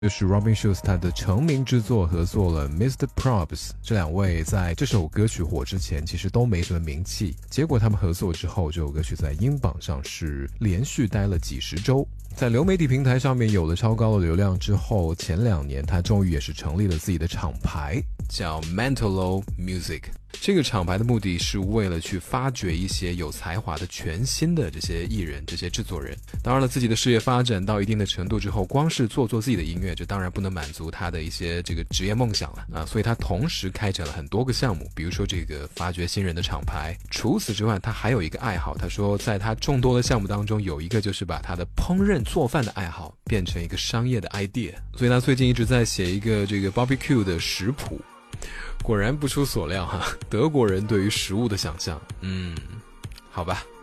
就是 Robin Schulz 他的成名之作合作了 Mr. Probs， 这两位在这首歌曲火之前其实都没什么名气，结果他们合作之后，这首歌曲在英榜上是连续待了几十周。在流媒体平台上面有了超高的流量之后，前2年他终于也是成立了自己的厂牌，叫 Mentalo Music。这个厂牌的目的是为了去发掘一些有才华的全新的这些艺人、这些制作人。当然了，自己的事业发展到一定的程度之后，光是做自己的音乐，这当然不能满足他的一些这个职业梦想了啊。所以他同时开展了很多个项目，比如说这个发掘新人的厂牌。除此之外，他还有一个爱好，他说在他众多的项目当中，有一个就是把他的烹饪做饭的爱好变成一个商业的 idea。所以他最近一直在写一个这个 barbecue 的食谱。果然不出所料哈，德国人对于食物的想象，好吧。